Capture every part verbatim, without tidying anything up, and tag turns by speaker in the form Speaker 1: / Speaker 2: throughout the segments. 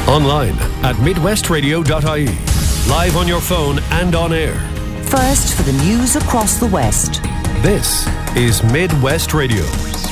Speaker 1: Online at midwest radio dot I E. Live on your phone and on air.
Speaker 2: First for the news across the West.
Speaker 1: This is Midwest Radio.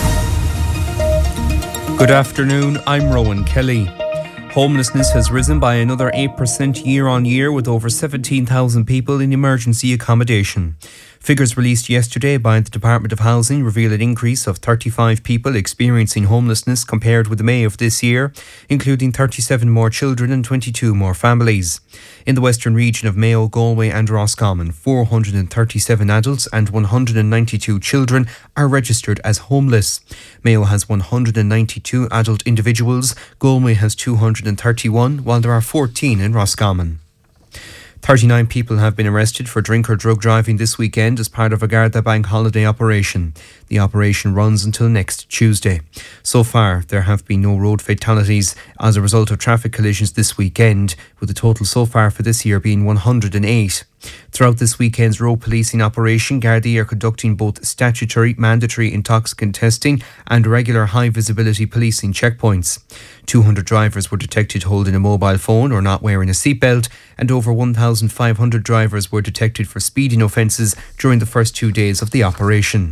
Speaker 3: Good afternoon, I'm Rowan Kelly. Homelessness has risen by another eight percent year on year, with over seventeen thousand people in emergency accommodation. Figures released yesterday by the Department of Housing reveal an increase of thirty-five people experiencing homelessness compared with May of this year, including thirty-seven more children and twenty-two more families. In the western region of Mayo, Galway and Roscommon, four hundred thirty-seven adults and one hundred ninety-two children are registered as homeless. Mayo has one hundred ninety-two adult individuals, Galway has two hundred thirty-one, while there are fourteen in Roscommon. thirty-nine people have been arrested for drink or drug driving this weekend as part of a Garda bank holiday operation. The operation runs until next Tuesday. So far, there have been no road fatalities as a result of traffic collisions this weekend, with the total so far for this year being one hundred eight. Throughout this weekend's road policing operation, Gardaí are conducting both statutory mandatory intoxicant testing and regular high visibility policing checkpoints. two hundred drivers were detected holding a mobile phone or not wearing a seatbelt, and over one thousand five hundred drivers were detected for speeding offences during the first two days of the operation.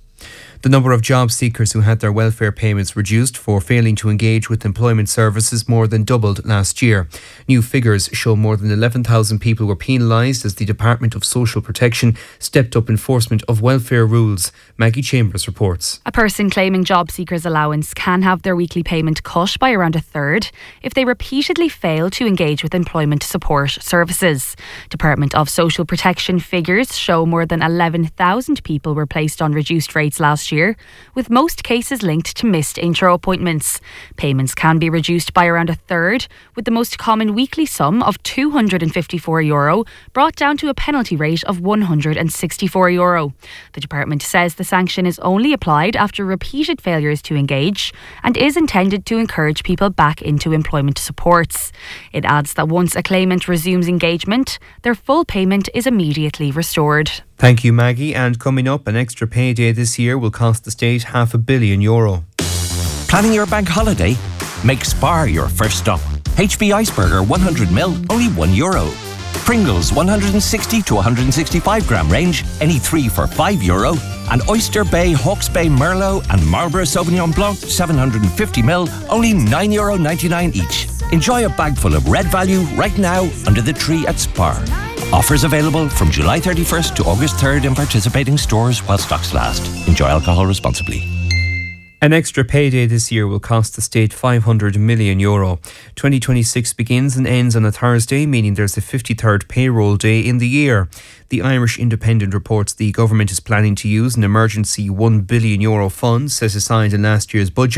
Speaker 3: The number of job seekers who had their welfare payments reduced for failing to engage with employment services more than doubled last year. New figures show more than eleven thousand people were penalised as the Department of Social Protection stepped up enforcement of welfare rules. Maggie Chambers reports.
Speaker 4: A person claiming job seekers allowance can have their weekly payment cut by around a third if they repeatedly fail to engage with employment support services. Department of Social Protection figures show more than eleven thousand people were placed on reduced rates last year. year, with most cases linked to missed intro appointments. Payments can be reduced by around a third, with the most common weekly sum of two hundred fifty-four euro brought down to a penalty rate of one hundred sixty-four euro. The department says the sanction is only applied after repeated failures to engage and is intended to encourage people back into employment supports. It adds that once a claimant resumes engagement, their full payment is immediately restored.
Speaker 3: Thank you, Maggie. And coming up, an extra payday this year will cost the state half a billion euro.
Speaker 5: Planning your bank holiday? Make Spar your first stop. H B Iceberger one hundred mil, only one euro. Pringles one hundred sixty to one hundred sixty-five gram range, any three for five euro. And Oyster Bay, Hawke's Bay Merlot and Marlborough Sauvignon Blanc seven hundred fifty mil, only nine euro ninety-nine each. Enjoy a bag full of red value right now under the tree at Spar. Offers available from July thirty-first to August third in participating stores while stocks last. Enjoy alcohol responsibly.
Speaker 3: An extra payday this year will cost the state five hundred million euro. twenty twenty-six begins and ends on a Thursday, meaning there's a fifty-third payroll day in the year. The Irish Independent reports the government is planning to use an emergency one billion euro fund set aside in last year's budget